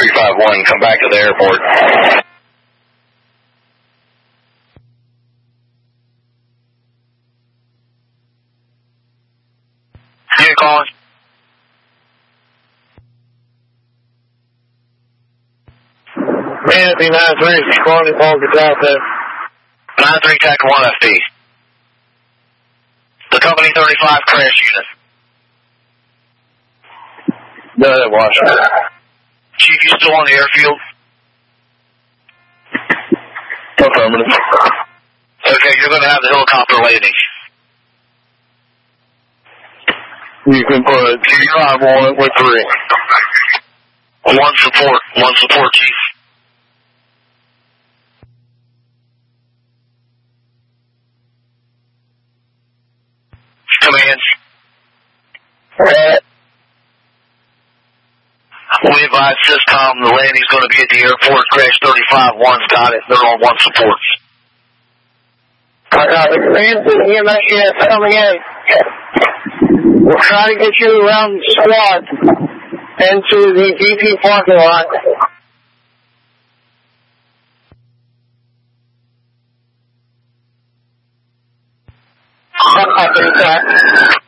351, come back to the airport. Here, calling. Manatee 93, responding, Paul Delta. 93 Tech 1 FD. The company 35 crash unit. Go ahead, Washington. Chief, you still on the airfield? Affirmative. Okay, you're going to have the helicopter landing. You can put T5 on it with 3. One support, Chief. Commands. We advise SysCom the landing's going to be at the airport. Crash 35-1's got it. They're on 1 support. I got the command to EMS units coming in. We'll try to get you around the squad into the BP parking lot. I think that.